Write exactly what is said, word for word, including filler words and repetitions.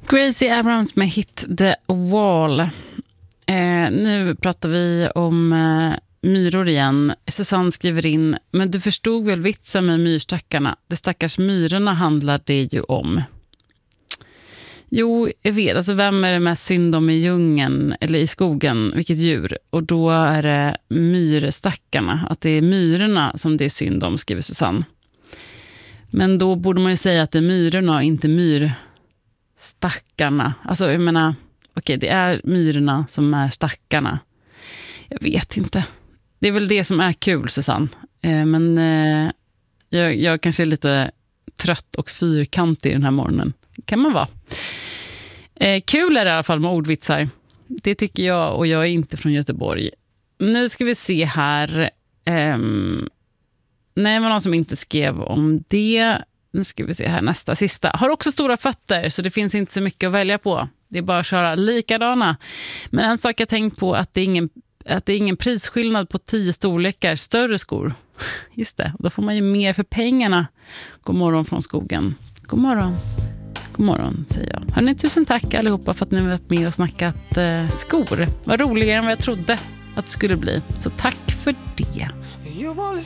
Gracie Abrams med Hit the Wall. Eh, nu pratar vi om eh, myror igen. Susanne skriver in, men du förstod väl vitsen med myrstackarna? De stackars myrorna handlar det ju om. Jo, jag vet. Alltså, vem är det mest synd om i djungeln eller i skogen? Vilket djur? Och då är det myrstackarna. Att det är myrorna som det är synd om, skriver Susanne. Men då borde man ju säga att det är myrorna och inte myrstackarna. Alltså, jag menar, okej, det är myrorna som är stackarna. Jag vet inte. Det är väl det som är kul, Susanne. Eh, men eh, jag, jag kanske är lite trött och fyrkantig den här morgonen. Kan man vara. Eh, kul är det i alla fall med ordvitsar. Det tycker jag, och jag är inte från Göteborg. Nu ska vi se här. Ehm, nej, det var någon som inte skrev om det. Nu ska vi se här, nästa, sista. Har också stora fötter, så det finns inte så mycket att välja på. Det är bara att köra likadana. Men en sak jag tänkt på, att det är ingen, att det är ingen prisskillnad på tio storlekar större skor. Just det, då får man ju mer för pengarna. God morgon från skogen. God morgon. God morgon, säger jag. Hörrni, tusen tack allihopa för att ni har varit med och snackat eh, skor. Vad roligare än vad jag trodde att det skulle bli. Så tack för det.